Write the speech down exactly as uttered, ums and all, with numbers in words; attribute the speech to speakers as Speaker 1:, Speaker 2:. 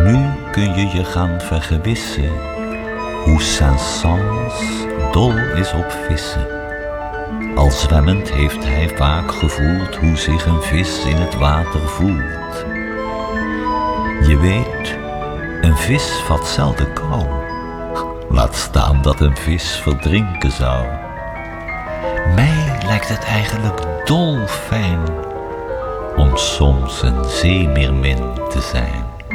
Speaker 1: Nu kun je je gaan vergewissen hoe Saint-Saëns dol is op vissen. Al zwemmend heeft hij vaak gevoeld hoe zich een vis in het water voelt. Je weet, een vis vat zelden kou. Laat staan dat een vis verdrinken zou. Mij lijkt het eigenlijk dolfijn om soms een zeemeermin te zijn.